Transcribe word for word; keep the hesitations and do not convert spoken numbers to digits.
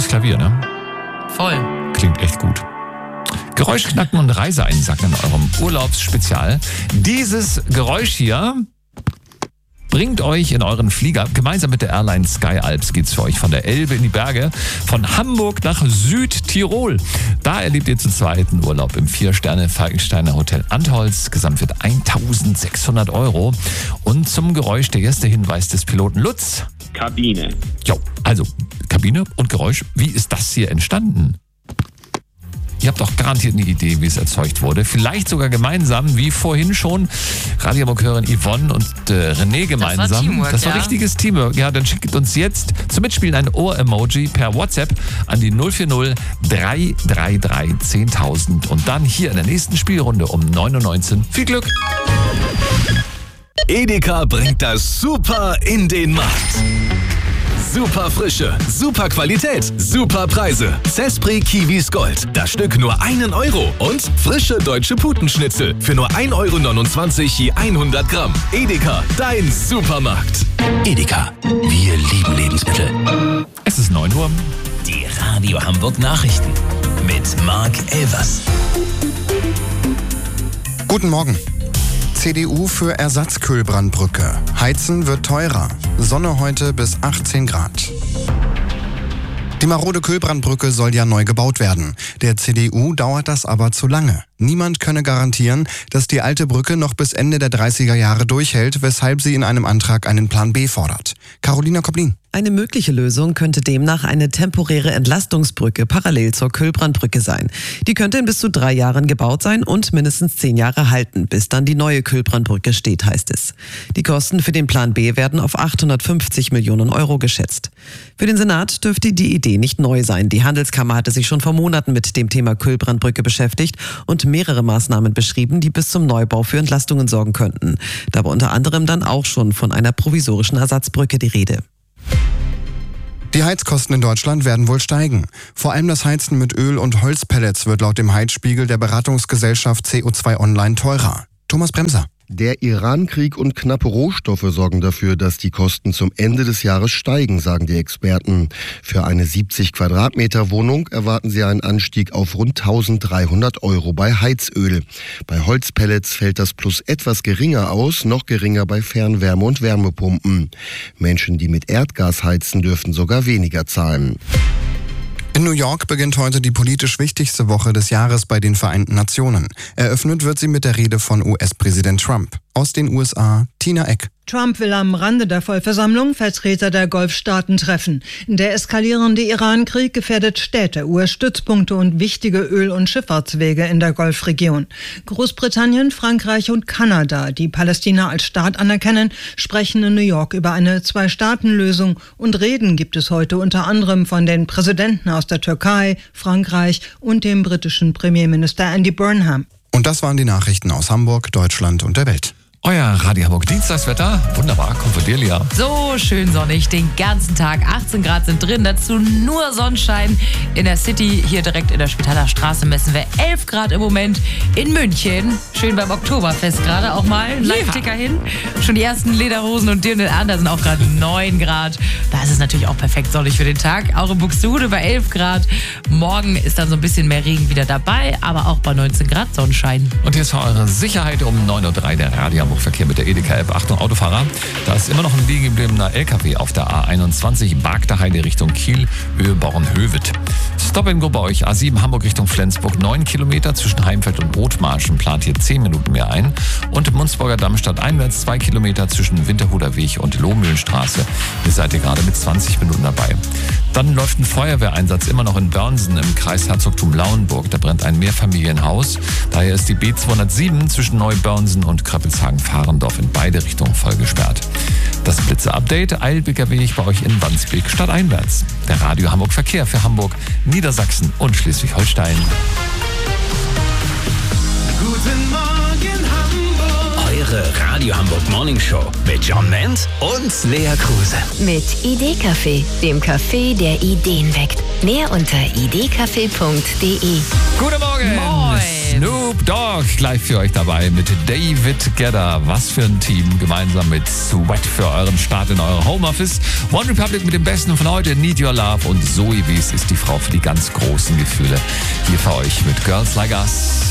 Schönes Klavier, ne? Voll. Klingt echt gut. Geräuschknacken und Reiseeinsacken in eurem Urlaubsspezial. Dieses Geräusch hier bringt euch in euren Flieger. Gemeinsam mit der Airline Sky Alps geht's für euch von der Elbe in die Berge, von Hamburg nach Südtirol. Da erlebt ihr zu zweiten Urlaub im Vier-Sterne-Falkensteiner Hotel Antholz. Gesamtwert eintausendsechshundert Euro. Und zum Geräusch der erste Hinweis des Piloten Lutz. Kabine. Jo, also Kabine und Geräusch. Wie ist das hier entstanden? Ihr habt doch garantiert eine Idee, wie es erzeugt wurde. Vielleicht sogar gemeinsam, wie vorhin schon, Radio Hamburg-Hörerin Yvonne und äh, René gemeinsam. Das war Teamwork, Das war ja. richtiges Teamwork. Ja, dann schickt uns jetzt zum Mitspielen ein Ohr-Emoji per WhatsApp an die null vier null drei drei drei zehntausend und dann hier in der nächsten Spielrunde um neun Uhr neunzehn. Viel Glück! Edeka bringt das Super in den Markt. Super Frische, super Qualität, super Preise. Zespri Kiwis Gold. Das Stück nur einen Euro. Und frische deutsche Putenschnitzel für nur ein Euro neunundzwanzig je hundert Gramm. Edeka, dein Supermarkt. Edeka, wir lieben Lebensmittel. Es ist neun Uhr. Die Radio Hamburg Nachrichten mit Marc Elvers. Guten Morgen. C D U für Ersatzkühlbrandbrücke. Heizen wird teurer. Sonne heute bis achtzehn Grad. Die marode Kühlbrandbrücke soll ja neu gebaut werden. Der C D U dauert das aber zu lange. Niemand könne garantieren, dass die alte Brücke noch bis Ende der dreißiger Jahre durchhält, weshalb sie in einem Antrag einen Plan B fordert. Carolina Koblin. Eine mögliche Lösung könnte demnach eine temporäre Entlastungsbrücke parallel zur Kühlbrandbrücke sein. Die könnte in bis zu drei Jahren gebaut sein und mindestens zehn Jahre halten, bis dann die neue Kühlbrandbrücke steht, heißt es. Die Kosten für den Plan B werden auf achthundertfünfzig Millionen Euro geschätzt. Für den Senat dürfte die Idee nicht neu sein. Die Handelskammer hatte sich schon vor Monaten mit dem Thema Kühlbrandbrücke beschäftigt und mehrere Maßnahmen beschrieben, die bis zum Neubau für Entlastungen sorgen könnten. Da war unter anderem dann auch schon von einer provisorischen Ersatzbrücke die Rede. Die Heizkosten in Deutschland werden wohl steigen. Vor allem das Heizen mit Öl und Holzpellets wird laut dem Heizspiegel der Beratungsgesellschaft C O zwei Online teurer. Thomas Bremser. Der Iran-Krieg und knappe Rohstoffe sorgen dafür, dass die Kosten zum Ende des Jahres steigen, sagen die Experten. Für eine siebzig Quadratmeter Wohnung erwarten sie einen Anstieg auf rund eintausenddreihundert Euro bei Heizöl. Bei Holzpellets fällt das Plus etwas geringer aus, noch geringer bei Fernwärme- und Wärmepumpen. Menschen, die mit Erdgas heizen, dürfen sogar weniger zahlen. In New York beginnt heute die politisch wichtigste Woche des Jahres bei den Vereinten Nationen. Eröffnet wird sie mit der Rede von U S-Präsident Trump. Aus den U S A, Tina Eck. Trump will am Rande der Vollversammlung Vertreter der Golfstaaten treffen. Der eskalierende Iran-Krieg gefährdet Städte, U S-Stützpunkte und wichtige Öl- und Schifffahrtswege in der Golfregion. Großbritannien, Frankreich und Kanada, die Palästina als Staat anerkennen, sprechen in New York über eine Zwei-Staaten-Lösung. Und Reden gibt es heute unter anderem von den Präsidenten aus der Türkei, Frankreich und dem britischen Premierminister Andy Burnham. Und das waren die Nachrichten aus Hamburg, Deutschland und der Welt. Euer Radio Hamburg Dienstagswetter. Wunderbar, kommt von dir, Lia. So schön sonnig, den ganzen Tag. achtzehn Grad sind drin, dazu nur Sonnenschein. In der City, hier direkt in der Spitaler Straße, messen wir elf Grad im Moment. In München, schön beim Oktoberfest gerade auch mal, ein Live-Ticker hin. Schon die ersten Lederhosen und Dirndl an, da sind auch gerade neun Grad. Da ist es natürlich auch perfekt sonnig für den Tag. Auch in Buxtehude bei elf Grad. Morgen ist dann so ein bisschen mehr Regen wieder dabei, aber auch bei neunzehn Grad Sonnenschein. Und jetzt für eure Sicherheit um neun Uhr drei der Radio Hamburg Verkehr mit der Edeka-App. Achtung, Autofahrer, da ist immer noch ein liegen gebliebener L K W auf der A einundzwanzig, Bargterheide Richtung Kiel, Höhe Bornhöved. Stop and Go bei euch, A sieben Hamburg Richtung Flensburg, neun Kilometer zwischen Heimfeld und Othmarschen, plant hier zehn Minuten mehr ein. Und Munzburger Damm einwärts, zwei Kilometer zwischen Winterhuder Weg und Lohmühlenstraße. Ihr seid hier gerade mit zwanzig Minuten dabei. Dann läuft ein Feuerwehreinsatz immer noch in Börnsen im Kreis Herzogtum Lauenburg. Da brennt ein Mehrfamilienhaus. Daher ist die B zweihundertsieben zwischen Neubörnsen und Kröppelshagen-Fahrendorf in beide Richtungen voll gesperrt. Das Blitze-Update, Eilbecker Weg bei euch in Wandsbek stadteinwärts. Der Radio Hamburg Verkehr für Hamburg, Niedersachsen und Schleswig-Holstein. Guten Morgen Hamburg. Eure Radio Hamburg Morning Show mit John Ment und Lea Kruse. Mit Idee-Café, dem Café, der Ideen weckt. Mehr unter idee café punkt de. Guten Morgen! Moin! Snoop Dogg gleich für euch dabei mit David Guetta. Was für ein Team, gemeinsam mit Sweat für euren Start in eure Homeoffice. One Republic mit dem Besten von heute, Need Your Love, und Zoe Wies ist die Frau für die ganz großen Gefühle. Hier für euch mit Girls Like Us.